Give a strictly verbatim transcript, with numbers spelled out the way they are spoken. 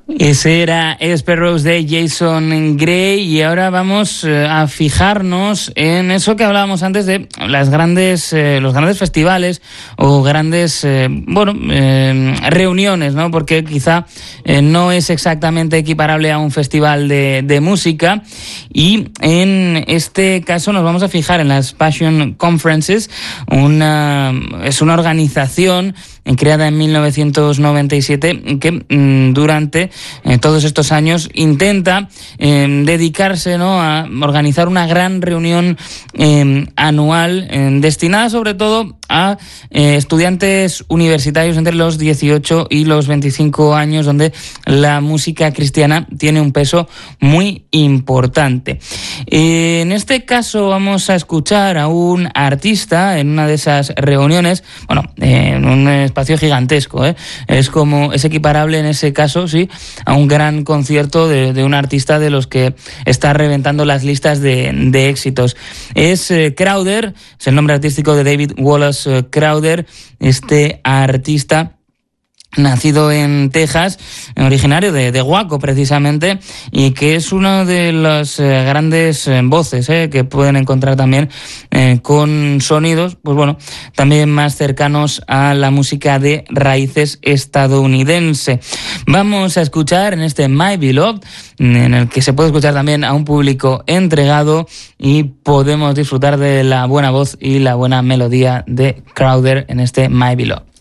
Ese era Sparrows de Jason Gray, y ahora vamos eh, a fijarnos en eso que hablábamos antes de las grandes, eh, los grandes festivales o grandes, eh, bueno, eh, reuniones, ¿no? Porque quizá eh, no es exactamente equiparable a un festival de, de música, y en este caso nos vamos a fijar en las Passion Conferences. Una, es una organización creada en mil novecientos noventa y siete que mmm, durante eh, todos estos años intenta eh, dedicarse, ¿no?, a organizar una gran reunión eh, anual eh, destinada sobre todo a eh, estudiantes universitarios entre los dieciocho y los veinticinco años, donde la música cristiana tiene un peso muy importante. Eh, en este caso vamos a escuchar a un artista en una de esas reuniones, bueno, eh, en un espacio gigantesco, ¿eh? Es como, es equiparable en ese caso, sí, a un gran concierto de, de un artista de los que está reventando las listas de, de éxitos. Es eh, Crowder, es el nombre artístico de David Wallace Crowder, este artista nacido en Texas, originario de, de Waco precisamente, y que es una de las eh, grandes eh, voces eh, que pueden encontrar también eh, con sonidos, pues bueno, también más cercanos a la música de raíces estadounidense. Vamos a escuchar en este My Beloved, en el que se puede escuchar también a un público entregado, y podemos disfrutar de la buena voz y la buena melodía de Crowder en este My Beloved.